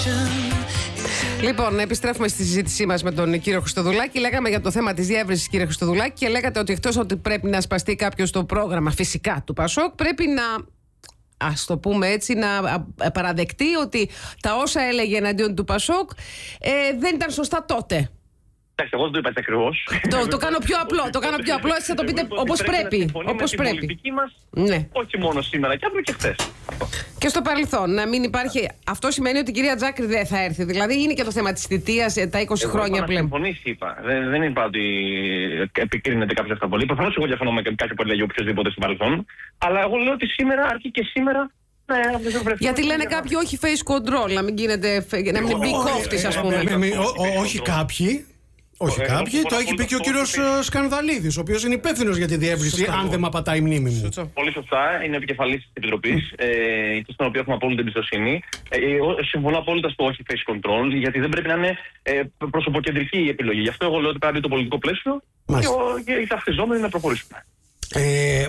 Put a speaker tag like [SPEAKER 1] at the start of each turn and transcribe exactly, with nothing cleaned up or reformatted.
[SPEAKER 1] Λοιπόν, επιστρέφουμε στη συζήτησή μας με τον κύριο Χριστοδουλάκη. Λέγαμε για το θέμα της διεύρυνσης, κύριε Χριστοδουλάκη, και λέγατε ότι εκτός ότι πρέπει να σπαστεί κάποιο το πρόγραμμα φυσικά του Πασόκ, πρέπει να, ας το πούμε έτσι, να παραδεχτεί ότι τα όσα έλεγε εναντίον του Πασόκ ε, δεν ήταν σωστά τότε.
[SPEAKER 2] Εντάξει, εγώ δεν το είπα έτσι ακριβώς.
[SPEAKER 1] Το, το κάνω πιο απλό, το κάνω πιο απλό, έτσι θα το πείτε όπως πρέπει. Όπως πρέπει.
[SPEAKER 2] Η πολιτική μας,
[SPEAKER 1] ναι.
[SPEAKER 2] Όχι μόνο σήμερα, και αύριο και χθες.
[SPEAKER 1] Και στο παρελθόν, να μην υπάρχει. Αυτό σημαίνει ότι η κυρία Τζάκρη δεν θα έρθει. Δηλαδή είναι και το θέμα της θητείας, τα είκοσι εγώ χρόνια πλέον.
[SPEAKER 2] Συμφωνήσει, είπα. Δεν, δεν είπα ότι επικρίνεται κάποιο αυτά πολύ. Προφανώς εγώ διαφωνώ με κάτι που έλεγε οποιοδήποτε στο παρελθόν. Αλλά εγώ λέω ότι σήμερα, αρκεί και σήμερα. Ναι,
[SPEAKER 1] γιατί λένε κάποιοι όχι face control, να μην γίνεται. Να μην μπει κόφτης, ας πούμε.
[SPEAKER 3] Όχι κάποιοι. Όχι κάποιοι, το έχει πει και ο κύριος Σκανδαλίδης, ο οποίος είναι υπεύθυνος για τη διεύρυνση, αν δεν με απατάει η μνήμη μου.
[SPEAKER 2] Πολύ σωστά, είναι επικεφαλής της Επιτροπής, και στον οποίο έχουμε απόλυτη εμπιστοσύνη. Συμφωνώ απόλυτα στο όχι face control, γιατί δεν πρέπει να είναι προσωποκεντρική η επιλογή. Γι' αυτό εγώ λέω ότι πρέπει το πολιτικό πλαίσιο και οι ταυτιζόμενοι να προχωρήσουμε.
[SPEAKER 3] Ε,